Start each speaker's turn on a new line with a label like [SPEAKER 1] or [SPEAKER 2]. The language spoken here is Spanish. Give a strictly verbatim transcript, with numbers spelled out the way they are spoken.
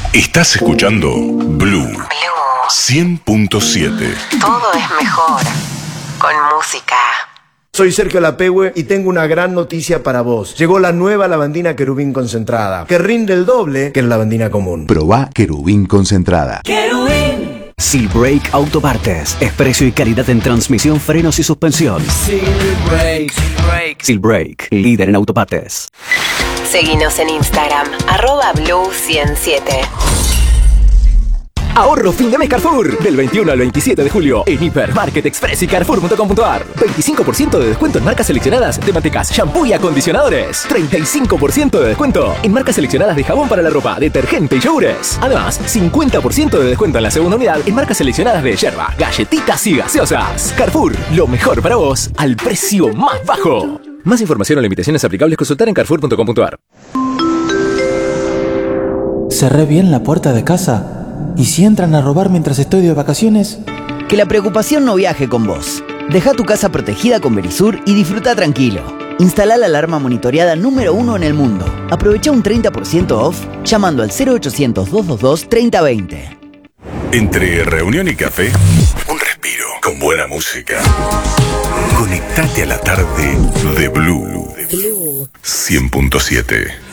[SPEAKER 1] Estás escuchando Blue, Blue cien punto siete.
[SPEAKER 2] Todo es mejor con música.
[SPEAKER 3] Soy Sergio Lapehue y tengo una gran noticia para vos. Llegó la nueva lavandina Querubín concentrada, que rinde el doble que la lavandina común.
[SPEAKER 4] Probá Querubín concentrada.
[SPEAKER 5] ¡Querubín! Silbrake Autopartes. Es precio y calidad en transmisión, frenos y suspensión.
[SPEAKER 6] Silbrake.
[SPEAKER 5] Silbrake. Silbrake, líder en autopartes.
[SPEAKER 2] Seguinos en Instagram, arroba Blue ciento siete.
[SPEAKER 7] Ahorro fin de mes Carrefour. Del veintiuno al veintisiete de julio en Hipermarket Express y Carrefour punto com punto ar. veinticinco por ciento de descuento en marcas seleccionadas de mantecas, shampoo y acondicionadores. treinta y cinco por ciento de descuento en marcas seleccionadas de jabón para la ropa, detergente y yogures. Además, cincuenta por ciento de descuento en la segunda unidad en marcas seleccionadas de yerba, galletitas y gaseosas. Carrefour, lo mejor para vos al precio más bajo. Más información o limitaciones aplicables consultar en carrefour punto com punto ar.
[SPEAKER 8] ¿Cerré bien la puerta de casa? ¿Y si entran a robar mientras estoy de vacaciones?
[SPEAKER 9] Que la preocupación no viaje con vos. Deja tu casa protegida con Verisur y disfruta tranquilo. Instala la alarma monitoreada número uno en el mundo. Aprovecha un treinta por ciento off llamando al cero ochocientos, doscientos veintidós, treinta veinte.
[SPEAKER 1] Entre reunión y café, un respiro con buena música. Conectate a la tarde de Blue cien punto siete.